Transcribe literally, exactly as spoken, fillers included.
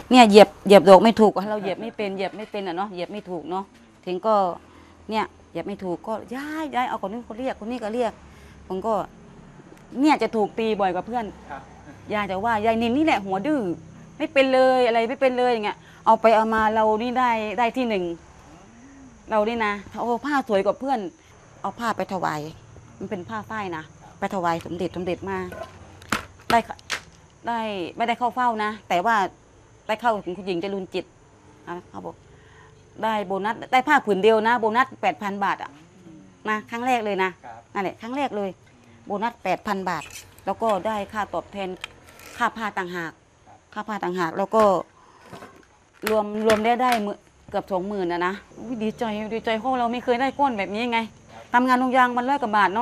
เนี่ยเหยียบเหยียบดอกไม่ถูกเราเหยียบไม่เป็นเหยียบไม่เป็นอ่ะเนาะเหยียบไม่ถูกเนาะถึงก็เนี่ยเหยียบไม่ถูกก็ย้ายย้ายเอาคนนี้คนเรียกคนนี้ก็เรียกผมก็เนี่ยจะถูกตีบ่อยกว่าเพื่อนยายจะว่ายายนินนี่แหละหัวดื้อไม่เป็นเลยอะไรไม่เป็นเลยอย่างเงี้ยเอาไปเอามาเรานี่ได้ได้ที่หนึ่งเรานี่นะโอ้ผ้าสวยกว่าเพื่อนเอาผ้าไปถวายมันเป็นผ้าฝ้ายนะไปถวายสมเด็จสมเด็จมาได้ได้ไม่ได้เข้าเฝ้านะแต่ว่าได้เข้าถึงคุณหญิงจรุนจิตเขาบอกได้โบนัสได้ผ้าผืนเดียวนะโบนัสแปดพันบาทอ่ะนะครั้งแรกเลยนะนั่นแหละครั้งแรกเลยโบนัสแปดพันบาทแล้วก็ได้ค่าตอบแทนค่าผ้าต่างหากค่าผ้าต่างหากแล้วก็รวมรวมได้ได้เกือบสองหมื่นนะนะดีใจดีใจเพราะเราไม่เคยได้ก้นแบบนี้ไงทำงานโรงยางมันร้อยกว่าบาทเนาะ